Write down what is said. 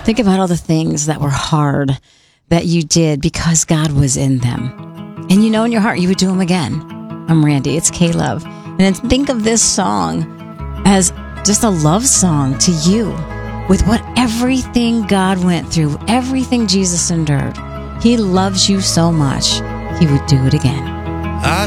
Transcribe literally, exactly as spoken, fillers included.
Think about all the things that were hard that you did because God was in them. And you know in your heart you would do them again. I'm Randy. It's K-Love. And then think of this song as just a love song to you with what everything God went through, everything Jesus endured. He loves you so much, he would do it again.